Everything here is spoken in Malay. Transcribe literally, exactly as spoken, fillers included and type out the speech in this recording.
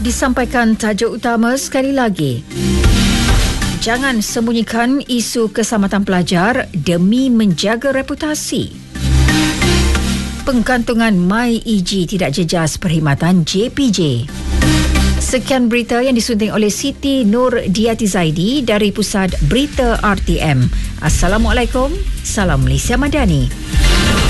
Disampaikan tajuk utama sekali lagi. Jangan sembunyikan isu keselamatan pelajar demi menjaga reputasi. Pengkantungan MyEG tidak jejas perkhidmatan J P J. Sekian berita yang disunting oleh Siti Nurdiati Zaidi dari Pusat Berita R T M. Assalamualaikum. Salam Malaysia Madani.